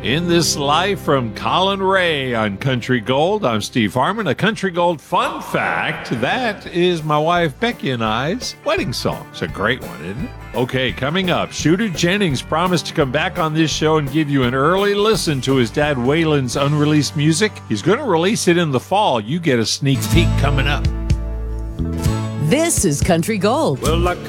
In This Life from Colin Ray on Country Gold. I'm Steve Harmon. A Country Gold fun fact, that is my wife Becky and I's wedding song. It's a great one, isn't it? Okay, coming up, Shooter Jennings promised to come back on this show and give you an early listen to his dad Waylon's unreleased music. He's going to release it in the fall. You get a sneak peek coming up. This is Country Gold. Well,